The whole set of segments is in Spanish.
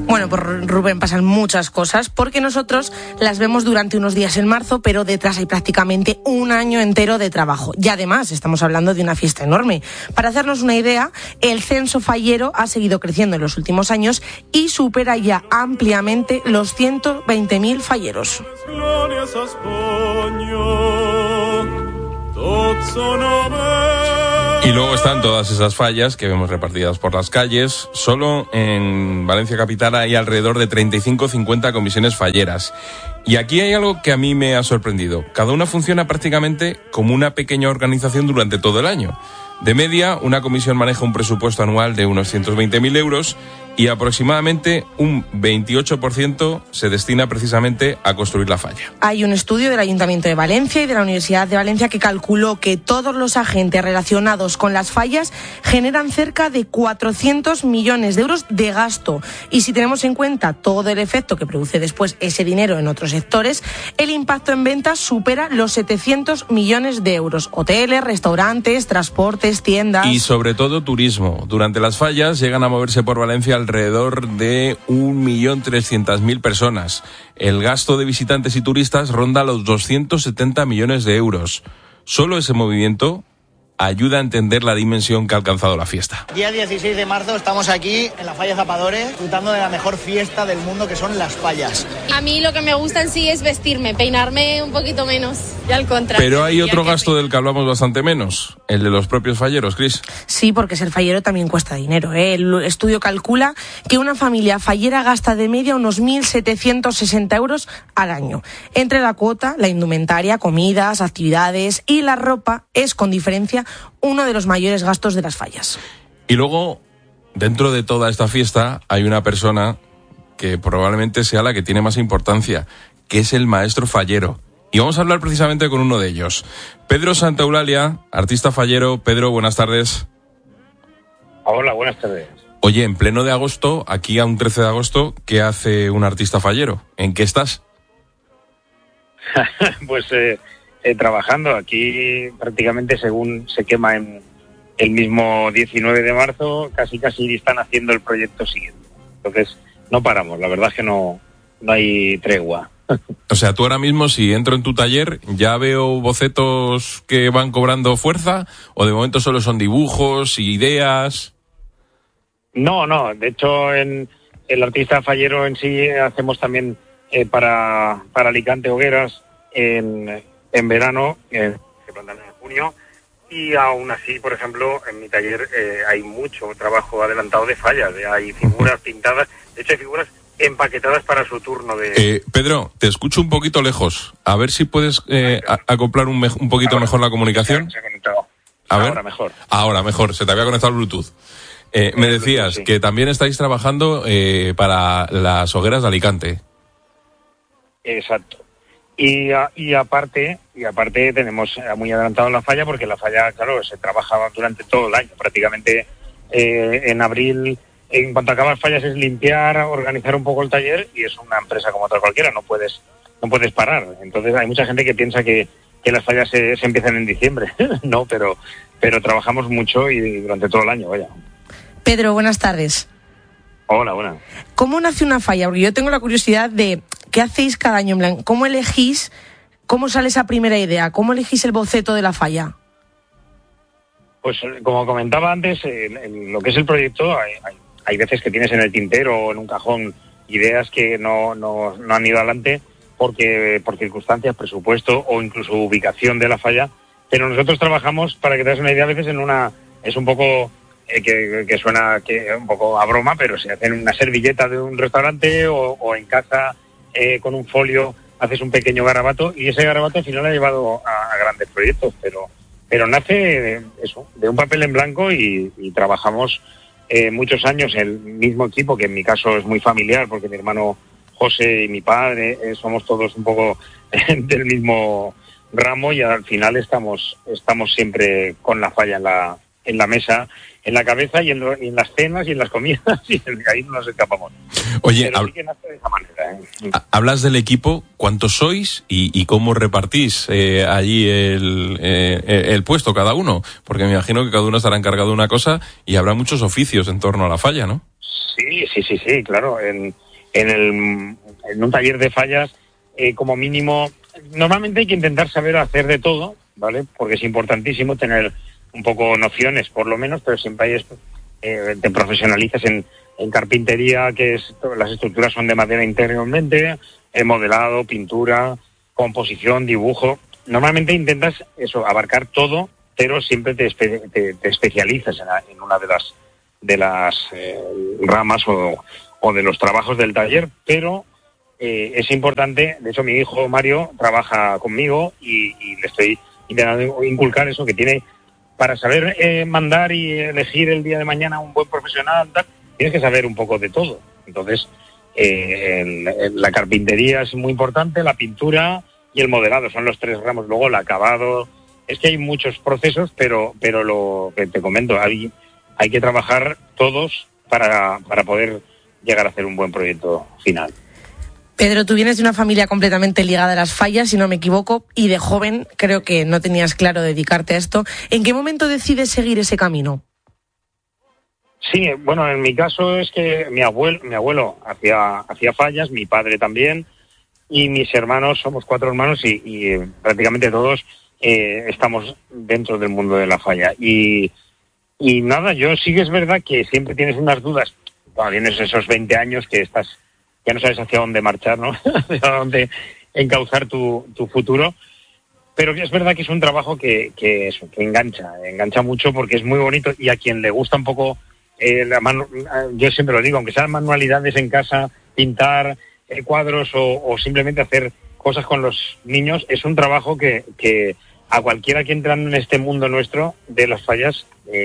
Bueno, pues Rubén, pasan muchas cosas porque nosotros las vemos durante unos días en marzo, pero detrás hay prácticamente un año entero de trabajo. Y además estamos hablando de una fiesta enorme. Para hacernos una idea, el censo fallero ha seguido creciendo en los últimos años y supera ya ampliamente los 120.000 falleros. Y luego están todas esas fallas que vemos repartidas por las calles. Solo en Valencia capital hay alrededor de 35-50 comisiones falleras. Y aquí hay algo que a mí me ha sorprendido. Cada una funciona prácticamente como una pequeña organización durante todo el año. De media, una comisión maneja un presupuesto anual de unos 120.000 euros y aproximadamente un 28% se destina precisamente a construir la falla. Hay un estudio del Ayuntamiento de Valencia y de la Universidad de Valencia que calculó que todos los agentes relacionados con las fallas generan cerca de 400 millones de euros de gasto. Y si tenemos en cuenta todo el efecto que produce después ese dinero en otros sectores, el impacto en ventas supera los 700 millones de euros. Hoteles, restaurantes, transportes, tiendas... Y sobre todo turismo. Durante las fallas llegan a moverse por Valencia alrededor de 1.300.000 personas. El gasto de visitantes y turistas ronda los 270 millones de euros. Solo ese movimiento ayuda a entender la dimensión que ha alcanzado la fiesta. Día 16 de marzo estamos aquí en la Falla Zapadores disfrutando de la mejor fiesta del mundo, que son las fallas. A mí lo que me gusta en sí es vestirme, peinarme un poquito menos, y al contrario. Pero hay otro gasto del que hablamos bastante menos, el de los propios falleros, Cris. Sí, porque ser fallero también cuesta dinero, ¿eh? El estudio calcula que una familia fallera gasta de media unos 1.760 euros al año. Entre la cuota, la indumentaria, comidas, actividades y la ropa es, con diferencia, uno de los mayores gastos de las fallas. Y luego, dentro de toda esta fiesta, hay una persona que probablemente sea la que tiene más importancia, que es el maestro fallero. Y vamos a hablar precisamente con uno de ellos. Pedro Santaeulalia, artista fallero. Pedro, buenas tardes. Hola, buenas tardes. Oye, en pleno de agosto, aquí a un 13 de agosto, ¿qué hace un artista fallero? ¿En qué estás? Pues trabajando. Aquí prácticamente según se quema en el mismo 19 de marzo, casi están haciendo el proyecto siguiente. Entonces no paramos, la verdad es que no hay tregua. O sea, tú ahora mismo, si entro en tu taller, ¿ya veo bocetos que van cobrando fuerza? ¿O de momento solo son dibujos y ideas? No, de hecho en el artista fallero en sí hacemos también para Alicante hogueras en verano, que plantan en junio, y aún así, por ejemplo, en mi taller hay mucho trabajo adelantado de fallas, hay figuras pintadas, de hecho hay figuras empaquetadas para su turno de... Pedro, te escucho un poquito lejos, a ver si puedes acoplar un poquito ahora, mejor la comunicación. Se ha conectado. Ahora mejor, se te había conectado el Bluetooth. Me decías sí, que también estáis trabajando para las hogueras de Alicante. Exacto. Y aparte tenemos muy adelantado la falla, porque la falla, claro, se trabajaba durante todo el año. Prácticamente en abril, en cuanto acabas fallas, es limpiar, organizar un poco el taller, y es una empresa como otra cualquiera, no puedes parar. Entonces hay mucha gente que piensa que las fallas se empiezan en diciembre. No, pero trabajamos mucho y durante todo el año, vaya. Pedro, buenas tardes. Hola, buenas. ¿Cómo nace una falla? Porque yo tengo la curiosidad de ¿qué hacéis cada año? En plan, ¿cómo elegís, cómo sale esa primera idea? ¿Cómo elegís el boceto de la falla? Pues como comentaba antes, en lo que es el proyecto, hay veces que tienes en el tintero o en un cajón ideas que no han ido adelante por circunstancias, presupuesto o incluso ubicación de la falla, pero nosotros trabajamos, para que te das una idea, a veces es un poco... que suena un poco a broma, pero se hace en una servilleta de un restaurante o en casa con un folio haces un pequeño garabato, y ese garabato al final ha llevado a grandes proyectos, pero nace de un papel en blanco y trabajamos muchos años el mismo equipo, que en mi caso es muy familiar porque mi hermano José y mi padre somos todos un poco del mismo ramo, y al final estamos siempre con la falla en la mesa, en la cabeza y en las cenas y en las comidas, y ahí no nos escapamos. Oye, pero sí que nace de esa manera, ¿eh? Hablas del equipo, ¿cuántos sois y cómo repartís allí el puesto cada uno? Porque me imagino que cada uno estará encargado de una cosa y habrá muchos oficios en torno a la falla, ¿no? Sí, claro. En un taller de fallas, como mínimo, normalmente hay que intentar saber hacer de todo, ¿vale? Porque es importantísimo tener un poco nociones, por lo menos, pero siempre hay te profesionalizas en carpintería, las estructuras son de madera interiormente, modelado, pintura, composición, dibujo. Normalmente intentas abarcar todo, pero siempre te especializas en una de las ramas o de los trabajos del taller, pero es importante. De hecho, mi hijo Mario trabaja conmigo y le estoy intentando inculcar eso, que tiene para saber mandar y elegir el día de mañana un buen profesional, tienes que saber un poco de todo. Entonces, la carpintería es muy importante, la pintura y el modelado son los 3 ramos. Luego el acabado. Es que hay muchos procesos, pero lo que te comento, hay que trabajar todos para poder llegar a hacer un buen proyecto final. Pedro, tú vienes de una familia completamente ligada a las fallas, si no me equivoco, y de joven creo que no tenías claro dedicarte a esto. ¿En qué momento decides seguir ese camino? Sí, bueno, en mi caso es que mi abuelo hacía fallas, mi padre también, y mis hermanos, somos 4 hermanos y prácticamente todos estamos dentro del mundo de la falla. Y nada, yo sí que es verdad que siempre tienes unas dudas, cuando tienes esos 20 años que ya no sabes hacia dónde marchar, ¿no? Hacia dónde encauzar tu futuro. Pero es verdad que es un trabajo que engancha mucho porque es muy bonito, y a quien le gusta un poco yo siempre lo digo, aunque sean manualidades en casa, pintar cuadros o simplemente hacer cosas con los niños, es un trabajo que a cualquiera que entra en este mundo nuestro de las fallas,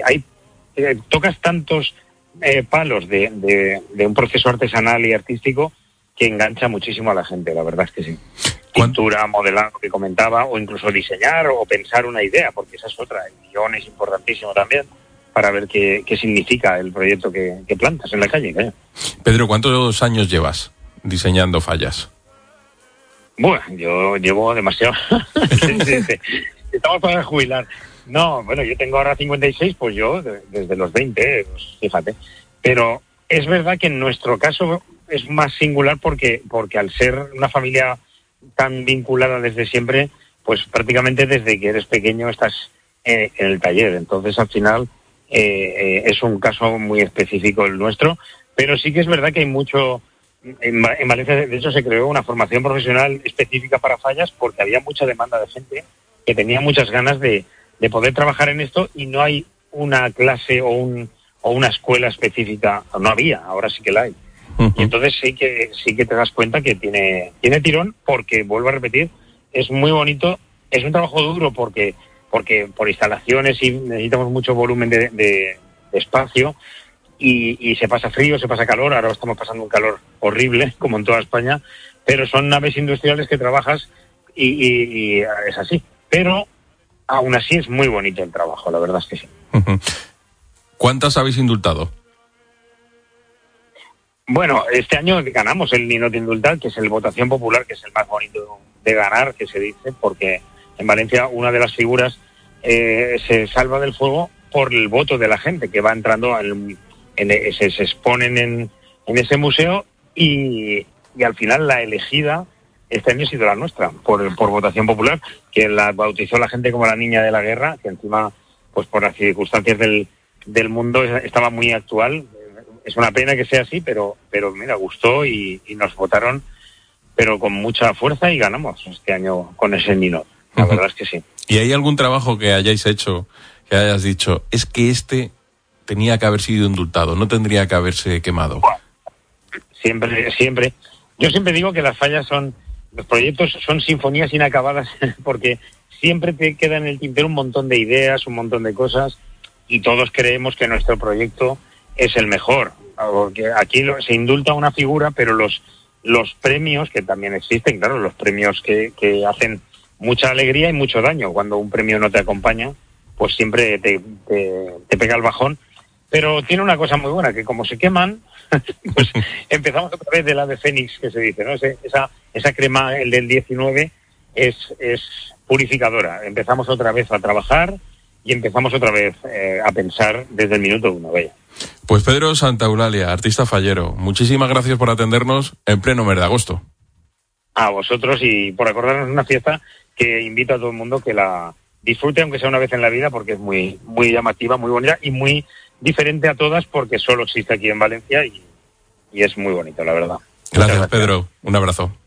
tocas tantos palos de un proceso artesanal y artístico que engancha muchísimo a la gente, la verdad es que sí. Pintura, modelado que comentaba, o incluso diseñar o pensar una idea, porque esa es otra. El guión es importantísimo también para ver qué significa el proyecto que plantas en la calle. Pedro, ¿cuántos años llevas diseñando fallas? Bueno, yo llevo demasiado. Estamos para jubilar. No, bueno, yo tengo ahora 56, pues yo desde los 20, pues fíjate. Pero es verdad que en nuestro caso es más singular porque al ser una familia tan vinculada desde siempre, pues prácticamente desde que eres pequeño estás en el taller. Entonces, al final, es un caso muy específico el nuestro, pero sí que es verdad que hay mucho. En Valencia, de hecho, se creó una formación profesional específica para fallas porque había mucha demanda de gente que tenía muchas ganas de poder trabajar en esto, y no hay una clase o una escuela específica. No había, ahora sí que la hay. Uh-huh. Y entonces sí que te das cuenta que tiene tirón, porque, vuelvo a repetir, es muy bonito. Es un trabajo duro porque por instalaciones y necesitamos mucho volumen de espacio, y se pasa frío, se pasa calor. Ahora estamos pasando un calor horrible, como en toda España, pero son naves industriales que trabajas y es así. Pero aún así es muy bonito el trabajo, la verdad es que sí. Uh-huh. ¿Cuántas habéis indultado? Bueno, este año ganamos el Ninot Indultat, que es el votación popular, que es el más bonito de ganar, que se dice, porque en Valencia una de las figuras se salva del fuego por el voto de la gente que va entrando, se exponen en ese museo, y al final la elegida este año ha sido la nuestra, por votación popular, que la bautizó la gente como la niña de la guerra, que encima, pues por las circunstancias del mundo, estaba muy actual. Es una pena que sea así, pero mira, gustó y nos votaron, pero con mucha fuerza, y ganamos este año con ese Ninot. La verdad es que sí. ¿Y hay algún trabajo que hayáis hecho, que hayas dicho, es que este tenía que haber sido indultado, no tendría que haberse quemado? Siempre. Yo siempre digo que los proyectos son sinfonías inacabadas, porque siempre te queda en el tintero un montón de ideas, un montón de cosas, y todos creemos que nuestro proyecto es el mejor. Porque aquí se indulta una figura, pero los premios, que también existen, claro, los premios que hacen mucha alegría y mucho daño cuando un premio no te acompaña, pues siempre te pega el bajón. Pero tiene una cosa muy buena, que como se queman, pues empezamos otra vez del ave fénix, que se dice, ¿no? Esa crema, el del 19, es purificadora. Empezamos otra vez a trabajar y empezamos otra vez a pensar desde el minuto uno, vaya. Pues Pedro Santaeulalia, artista fallero, muchísimas gracias por atendernos en pleno mes de agosto. A vosotros y por acordarnos de una fiesta que invito a todo el mundo que la disfrute, aunque sea una vez en la vida, porque es muy, muy llamativa, muy bonita y muy diferente a todas, porque solo existe aquí en Valencia y es muy bonito, la verdad. Gracias, Pedro. Un abrazo.